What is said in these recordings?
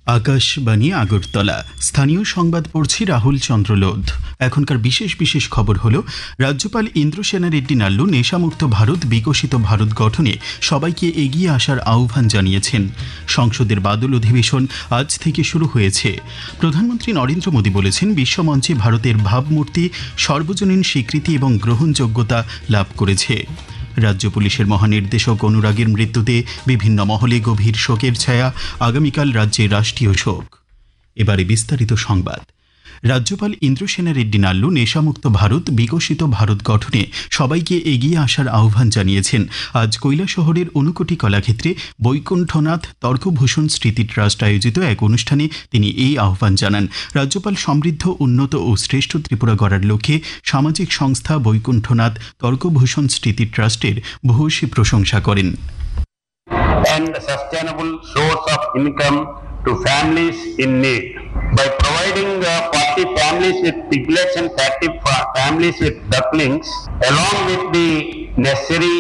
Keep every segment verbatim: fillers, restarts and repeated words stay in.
আকাশবাণী আগরতলা। স্থানীয় সংবাদ পড়ছি রাহুল চন্দ্র লোধ। এখনকার বিশেষ বিশেষ খবর হল, রাজ্যপাল ইন্দ্রসেনা রেড্ডি নাল্লু নেশামুক্ত ভারত বিকশিত ভারত গঠনে সবাইকে এগিয়ে আসার আহ্বান জানিয়েছেন। সংসদের বাদল অধিবেশন আজ থেকে শুরু হয়েছে। প্রধানমন্ত্রী নরেন্দ্র মোদী বলেছেন, বিশ্বমঞ্চে ভারতের ভাবমূর্তি সর্বজনীন স্বীকৃতি এবং গ্রহণযোগ্যতা লাভ করেছে। রাজ্য পুলিশের মহানির্দেশক অনুরাগের মৃত্যুতে বিভিন্ন মহলে গভীর শোকের ছায়া। আগামীকাল রাজ্যে রাষ্ট্রীয় শোক। এবারে বিস্তারিত সংবাদ। রাজ্যপাল ইন্দ্রসেনা রেড্ডি নাল্লু নেশামুক্ত ভারত বিকশিত ভারত গঠনে সবাইকে এগিয়ে আসার আহ্বান জানিয়েছেন। আজ কৈলাসহরের ঊনকোটি কলাক্ষেত্রে বৈকুণ্ঠনাথ তর্কভূষণ স্মৃতি ট্রাস্ট আয়োজিত এক অনুষ্ঠানে তিনি এই আহ্বান জানান। রাজ্যপাল সমৃদ্ধ, উন্নত ও শ্রেষ্ঠ ত্রিপুরা গড়ার লক্ষ্যে সামাজিক সংস্থা বৈকুণ্ঠনাথ তর্কভূষণ স্মৃতি ট্রাস্টের ভূয়সী প্রশংসা করেন। And a sustainable source of income to families in need. By providing uh, forty families with piglets and thirty families with ducklings, along with the necessary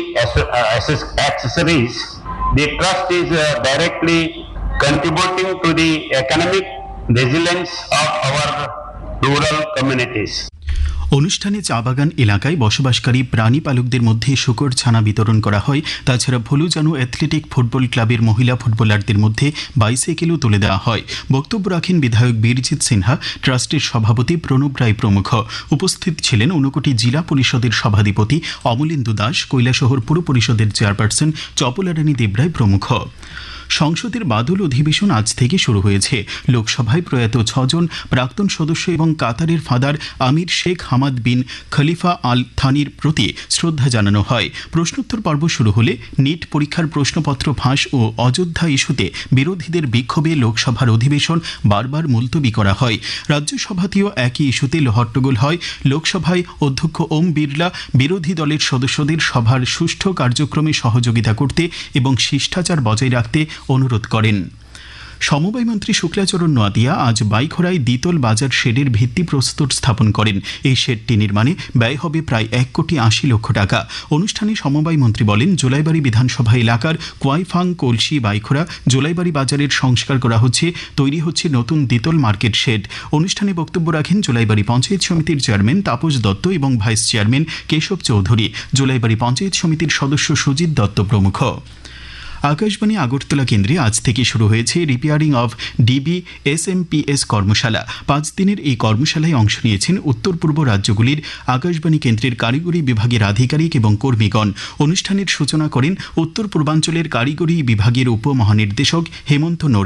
accessories, the trust is uh, directly contributing to the economic resilience of our rural communities. অনুষ্ঠানে চা বাগান এলাকায় বসবাসকারী প্রাণী পালকদের মধ্যে শূকর ছানা বিতরণ করা হয়। তাছাড়া ভলুজানু অ্যাথলেটিক ফুটবল ক্লাবের মহিলা ফুটবলারদের মধ্যে বাইসাইকেলও তুলে দেওয়া হয়। বক্তব্য রাখেন বিধায়ক বীরজিৎ সিনহা, ট্রাস্টের সভাপতি প্রণব রায় প্রমুখ। উপস্থিত ছিলেন ঊনকোটি জেলা পরিষদের সভাধিপতি অমলেন্দু দাস, কৈলাসহর পুর পরিষদের চেয়ারপারসন চপলারানী দেবরায় প্রমুখ। সংসদের বাদল অধিবেশন আজ থেকে শুরু হয়েছে। লোকসভায় প্রয়াত ছজন প্রাক্তন সদস্য এবং কাতারের ফাদার আমির শেখ হামাদ বিন খলিফা আল থানির প্রতি শ্রদ্ধা জানানো হয়। প্রশ্নোত্তর পর্ব শুরু হলে নিট পরীক্ষার প্রশ্নপত্র ফাঁস ও অযোধ্যা ইস্যুতে বিরোধীদের বিক্ষোভে লোকসভার অধিবেশন বারবার মুলতবি করা হয়। রাজ্যসভাতেও একই ইস্যুতে হট্টগোল হয়। লোকসভায় অধ্যক্ষ ওম বিড়লা বিরোধী দলের সদস্যদের সভার সুষ্ঠু কার্যক্রমে সহযোগিতা করতে এবং শিষ্টাচার বজায় রাখতে অনুরোধ করেন। সমবায় মন্ত্রী শুক্লাচরণ নোয়াদিয়া আজ বাইখোড়ায় দ্বিতল বাজার শেডের ভিত্তিপ্রস্তর স্থাপন করেন। এই শেডটি নির্মাণে ব্যয় হবে প্রায় এক কোটি আশি লক্ষ টাকা। অনুষ্ঠানে সমবায় মন্ত্রী বলেন, জোলাইবাড়ি বিধানসভা এলাকার কোয়াইফাং, কলসি, বাইখোড়া, জোলাইবাড়ি বাজারের সংস্কার করা হচ্ছে, তৈরি হচ্ছে নতুন দ্বিতল মার্কেট শেড। অনুষ্ঠানে বক্তব্য রাখেন জোলাইবাড়ি পঞ্চায়েত সমিতির চেয়ারম্যান তাপস দত্ত এবং ভাইস চেয়ারম্যান কেশব চৌধুরী, জোলাইবাড়ি পঞ্চায়েত সমিতির সদস্য সুজিত দত্ত প্রমুখ। আকাশবাণী আগরতলা কেন্দ্রে আজ থেকে শুরু হয়েছে repairing of DB S M P S কর্মশালা। পাঁচ দিনের এই কর্মশালায় অংশ নিয়েছেন উত্তর পূর্ব রাজ্যগুলির আকাশবাণী কেন্দ্রের কারিগরি বিভাগের আধিকারিক এবং কর্মীগণ। অনুষ্ঠানের সূচনা করেন উত্তর পূর্বাঞ্চলের কারিগরি বিভাগের উপ মহানির্দেশক হেমন্ত